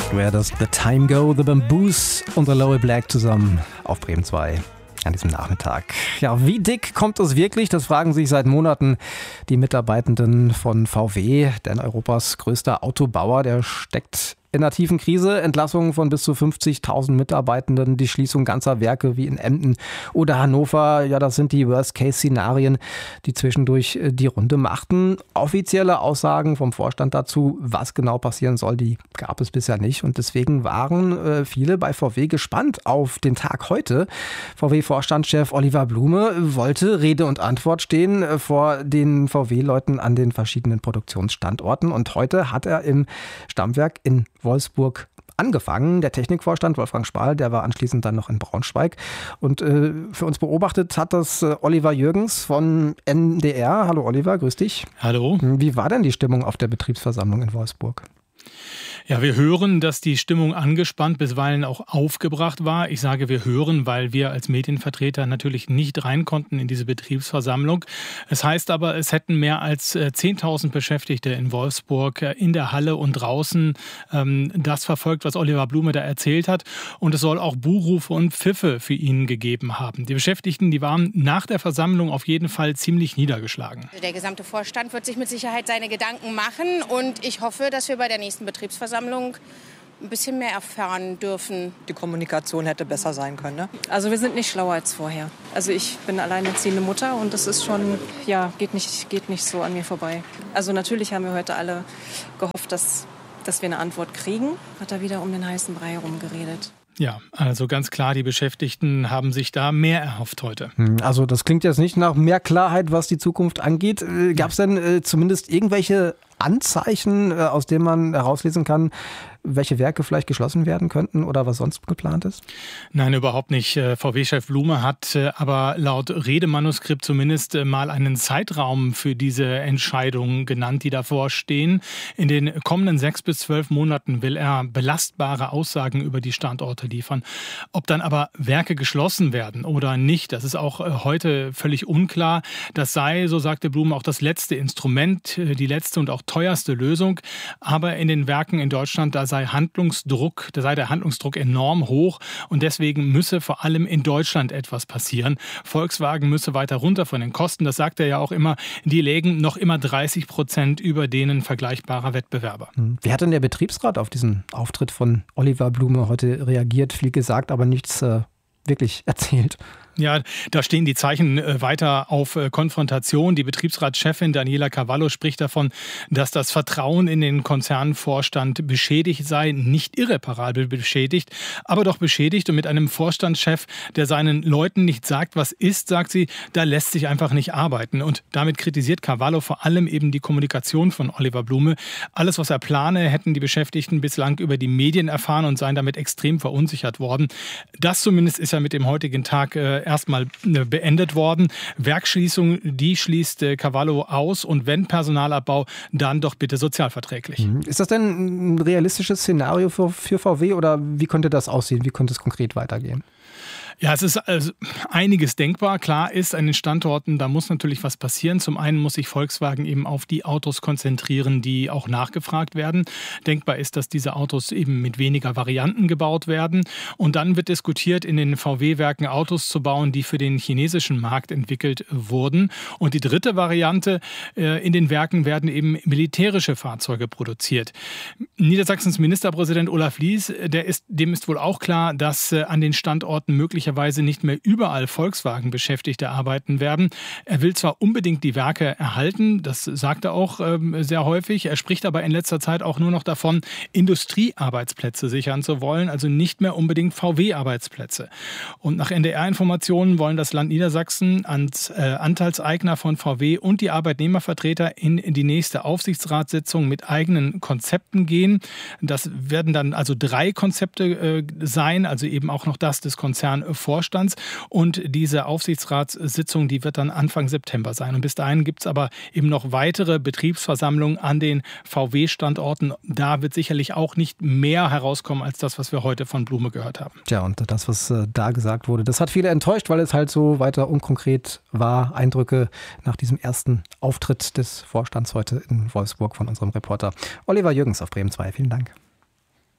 wäre das The Time Go, The Bamboos und The Lower Black zusammen auf Bremen 2 an diesem Nachmittag. Ja, wie dick kommt es wirklich? Das fragen sich seit Monaten die Mitarbeitenden von VW, denn Europas größter Autobauer, der steckt in einer tiefen Krise. Entlassungen von bis zu 50.000 Mitarbeitenden, die Schließung ganzer Werke wie in Emden oder Hannover. Ja, das sind die Worst-Case-Szenarien, die zwischendurch die Runde machten. Offizielle Aussagen vom Vorstand dazu, was genau passieren soll, die gab es bisher nicht. Und deswegen waren viele bei VW gespannt auf den Tag heute. VW-Vorstandschef Oliver Blume wollte Rede und Antwort stehen vor den VW-Leuten an den verschiedenen Produktionsstandorten. Und heute hat er im Stammwerk in Wolfsburg angefangen. Der Technikvorstand Wolfgang Spahl, der war anschließend dann noch in Braunschweig. Und für uns beobachtet hat das Oliver Jürgens von NDR. Hallo Oliver, grüß dich. Hallo. Wie war denn die Stimmung auf der Betriebsversammlung in Wolfsburg? Ja, wir hören, dass die Stimmung angespannt, bisweilen auch aufgebracht war. Ich sage, wir hören, weil wir als Medienvertreter natürlich nicht rein konnten in diese Betriebsversammlung. Es heißt aber, es hätten mehr als 10.000 Beschäftigte in Wolfsburg in der Halle und draußen das verfolgt, was Oliver Blume da erzählt hat. Und es soll auch Buhrufe und Pfiffe für ihn gegeben haben. Die Beschäftigten, die waren nach der Versammlung auf jeden Fall ziemlich niedergeschlagen. Der gesamte Vorstand wird sich mit Sicherheit seine Gedanken machen. Und ich hoffe, dass wir bei der nächsten Betriebsversammlung ein bisschen mehr erfahren dürfen. Die Kommunikation hätte besser sein können, ne? Also wir sind nicht schlauer als vorher. Also ich bin alleinerziehende Mutter und das ist schon, ja, geht nicht so an mir vorbei. Also natürlich haben wir heute alle gehofft, dass wir eine Antwort kriegen. Hat er wieder um den heißen Brei herumgeredet. Ja, also ganz klar, die Beschäftigten haben sich da mehr erhofft heute. Also das klingt jetzt nicht nach mehr Klarheit, was die Zukunft angeht. Gab es denn zumindest irgendwelche Anzeichen, aus denen man herauslesen kann, welche Werke vielleicht geschlossen werden könnten oder was sonst geplant ist? Nein, überhaupt nicht. VW-Chef Blume hat aber laut Redemanuskript zumindest mal einen Zeitraum für diese Entscheidungen genannt, die davor stehen. In den kommenden 6 bis 12 Monaten will er belastbare Aussagen über die Standorte liefern. Ob dann aber Werke geschlossen werden oder nicht, das ist auch heute völlig unklar. Das sei, so sagte Blume, auch das letzte Instrument, die letzte und auch teuerste Lösung. Aber in den Werken in Deutschland, da sei der Handlungsdruck enorm hoch und deswegen müsse vor allem in Deutschland etwas passieren. Volkswagen müsse weiter runter von den Kosten, das sagt er ja auch immer, die lägen noch immer 30% über denen vergleichbarer Wettbewerber. Wie hat denn der Betriebsrat auf diesen Auftritt von Oliver Blume heute reagiert? Viel gesagt, aber nichts wirklich erzählt. Ja, da stehen die Zeichen weiter auf Konfrontation. Die Betriebsratschefin Daniela Cavallo spricht davon, dass das Vertrauen in den Konzernvorstand beschädigt sei. Nicht irreparabel beschädigt, aber doch beschädigt. Und mit einem Vorstandschef, der seinen Leuten nicht sagt, was ist, sagt sie, da lässt sich einfach nicht arbeiten. Und damit kritisiert Cavallo vor allem eben die Kommunikation von Oliver Blume. Alles, was er plane, hätten die Beschäftigten bislang über die Medien erfahren und seien damit extrem verunsichert worden. Das zumindest ist ja mit dem heutigen Tag erstmal beendet worden. Werksschließung, die schließt Cavallo aus und wenn Personalabbau, dann doch bitte sozialverträglich. Ist das denn ein realistisches Szenario für VW oder wie könnte das aussehen? Wie könnte es konkret weitergehen? Ja, es ist also einiges denkbar. Klar ist, an den Standorten, da muss natürlich was passieren. Zum einen muss sich Volkswagen eben auf die Autos konzentrieren, die auch nachgefragt werden. Denkbar ist, dass diese Autos eben mit weniger Varianten gebaut werden. Und dann wird diskutiert, in den VW-Werken Autos zu bauen, die für den chinesischen Markt entwickelt wurden. Und die dritte Variante, in den Werken werden eben militärische Fahrzeuge produziert. Niedersachsens Ministerpräsident Olaf Lies, dem ist wohl auch klar, dass an den Standorten möglicherweise nicht mehr überall Volkswagen-Beschäftigte arbeiten werden. Er will zwar unbedingt die Werke erhalten, das sagt er auch sehr häufig, er spricht aber in letzter Zeit auch nur noch davon, Industriearbeitsplätze sichern zu wollen, also nicht mehr unbedingt VW-Arbeitsplätze. Und nach NDR-Informationen wollen das Land Niedersachsen als Anteilseigner von VW und die Arbeitnehmervertreter in die nächste Aufsichtsratssitzung mit eigenen Konzepten gehen. Das werden dann also 3 Konzepte sein, also eben auch noch das des Konzernvorstands. Und diese Aufsichtsratssitzung, die wird dann Anfang September sein. Und bis dahin gibt es aber eben noch weitere Betriebsversammlungen an den VW-Standorten. Da wird sicherlich auch nicht mehr herauskommen als das, was wir heute von Blume gehört haben. Tja, und das, was da gesagt wurde, das hat viele enttäuscht, weil es halt so weiter unkonkret war. Eindrücke nach diesem ersten Auftritt des Vorstands heute in Wolfsburg von unserem Reporter Oliver Jürgens auf Bremen 2. Vielen Dank.